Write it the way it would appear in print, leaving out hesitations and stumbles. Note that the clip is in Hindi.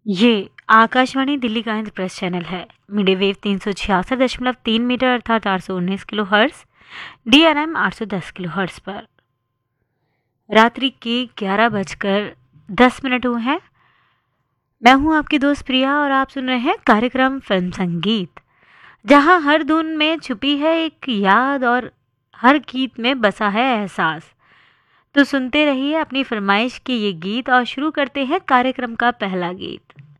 ये आकाशवाणी दिल्ली का इंद्रप्रस्थ चैनल है। मीडियम वेव 366.3 मीटर अर्थात 819 kilo hertz, DRM 810 kilo hertz पर रात्रि के 11:10 हुए हैं। मैं हूं आपकी दोस्त प्रिया और आप सुन रहे हैं कार्यक्रम फिल्म संगीत, जहां हर धुन में छुपी है एक याद और हर गीत में बसा है एहसास। तो सुनते रहिए अपनी फरमाइश के ये गीत और शुरू करते हैं कार्यक्रम का पहला गीत।